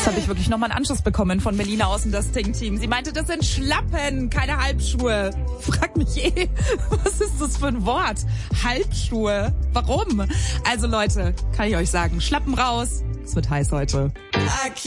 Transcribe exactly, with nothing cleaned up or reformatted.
habe ich wirklich nochmal einen Anschluss bekommen von Melina aus dem Das Ting-Team. Sie meinte, das sind Schlappen, keine Halbschuhe. Frag mich eh, was ist das für ein Wort? Halbschuhe? Warum? Also Leute, kann ich euch sagen, Schlappen raus. Es wird heiß heute.